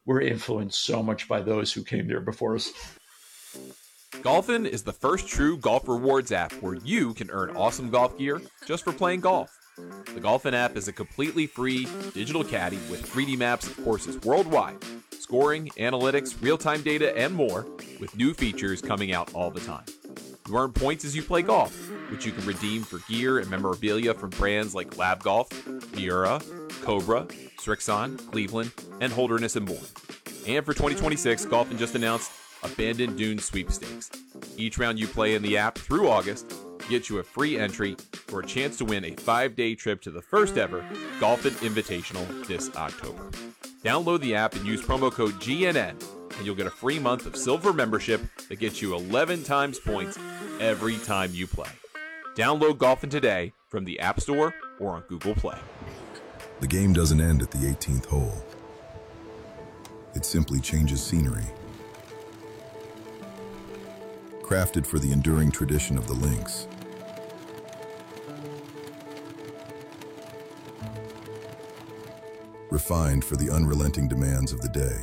we're influenced so much by those who came there before us. Golfin is the first true golf rewards app where you can earn awesome golf gear just for playing golf. The Golfin app is a completely free digital caddy with 3D maps of courses worldwide, scoring, analytics, real-time data, and more, with new features coming out all the time. You earn points as you play golf, which you can redeem for gear and memorabilia from brands like Lab Golf, Miura, Cobra, Strixon, Cleveland, and Holderness and more. And for 2026, Golfin just announced Abandoned Dunes Sweepstakes. Each round you play in the app through August gets you a free entry for a chance to win a 5-day trip to the first ever Golfin Invitational this October. Download the app and use promo code GNN, and you'll get a free month of silver membership that gets you 11 times points every time you play. Download Golfin today from the App Store or on Google Play. The game doesn't end at the 18th hole. It simply changes scenery. Crafted for the enduring tradition of the links. Refined for the unrelenting demands of the day.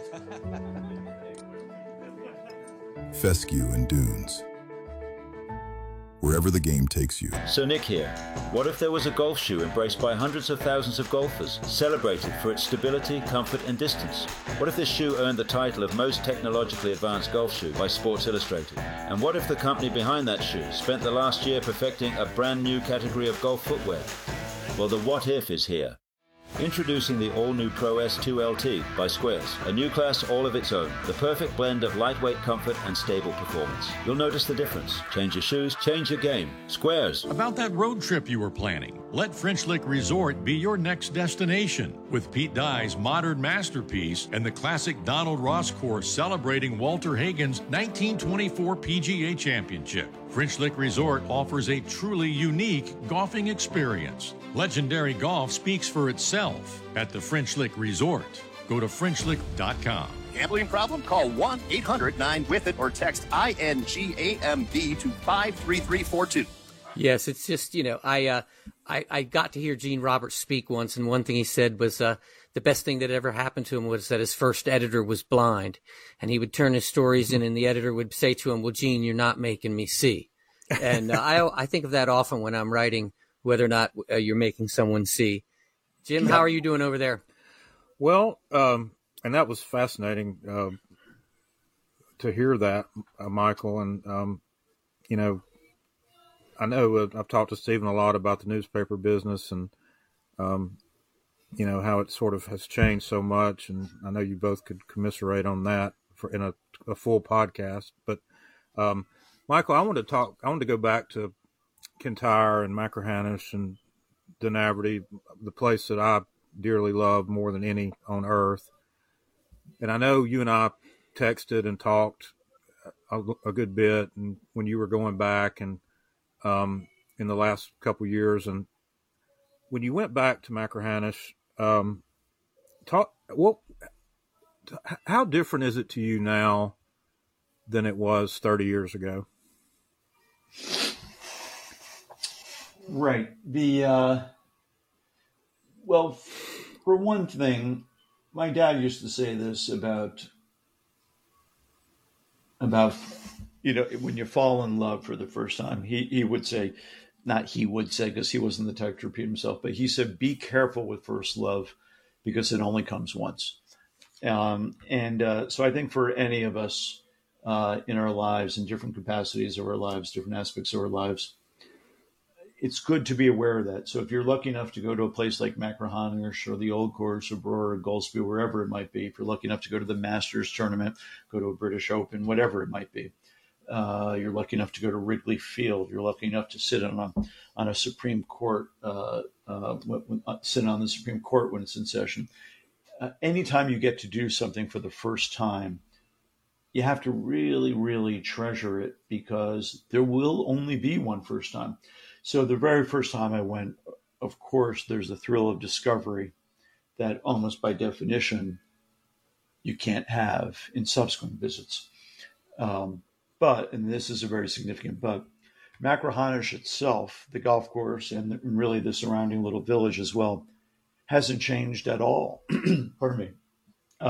Fescue and Dunes. Wherever the game takes you. So Nick here. What if there was a golf shoe embraced by hundreds of thousands of golfers, celebrated for its stability, comfort, and distance? What if this shoe earned the title of most technologically advanced golf shoe by Sports Illustrated? And what if the company behind that shoe spent the last year perfecting a brand new category of golf footwear? Well, the what if is here. Introducing the all-new Pro S2 LT by Squares, a new class all of its own, the perfect blend of lightweight comfort and stable performance. You'll notice the difference. Change your shoes, change your game. Squares. About that road trip you were planning, let French Lick Resort be your next destination. With Pete Dye's modern masterpiece and the classic Donald Ross course celebrating Walter Hagen's 1924 PGA Championship, French Lick Resort offers a truly unique golfing experience. Legendary golf speaks for itself at the French Lick Resort. Go to FrenchLick.com. Gambling problem? Call 1-800-9-WITH-IT or text INGAMB to 53342. Yes, it's just, I got to hear Gene Roberts speak once, and one thing he said was the best thing that ever happened to him was that his first editor was blind, and he would turn his stories in, and the editor would say to him, "Well, Gene, you're not making me see." And I think of that often when I'm writing, whether or not you're making someone see. Jim, how are you doing over there? Well, and that was fascinating to hear that, Michael. And, I know I've talked to Stephen a lot about the newspaper business and, how it sort of has changed so much. And I know you both could commiserate on that in a full podcast. But, Michael, I want to go back to Kintyre and Machrihanish and Dunaverty, the place that I dearly love more than any on earth. And I know you and I texted and talked a good bit, and when you were going back and in the last couple of years, and when you went back to Machrihanish, how different is it to you now than it was 30 years ago? Right. Well, for one thing, my dad used to say this about when you fall in love for the first time. He would say, not he would say because he wasn't the type to repeat himself, but he said, be careful with first love because it only comes once. So I think for any of us in our lives, in different capacities of our lives, different aspects of our lives, it's good to be aware of that. So if you're lucky enough to go to a place like Machrihanish or the Old Course or Brewer or Goldsby, wherever it might be, if you're lucky enough to go to the Masters tournament, go to a British Open, whatever it might be, you're lucky enough to go to Wrigley Field, you're lucky enough to sit on a Supreme Court, sit on the Supreme Court when it's in session. Anytime you get to do something for the first time, you have to really, really treasure it because there will only be one first time. So the very first time I went, of course, there's the thrill of discovery that almost by definition you can't have in subsequent visits. But, and this is a very significant but, Machrihanish itself, the golf course, and really the surrounding little village as well, hasn't changed at all. Pardon me.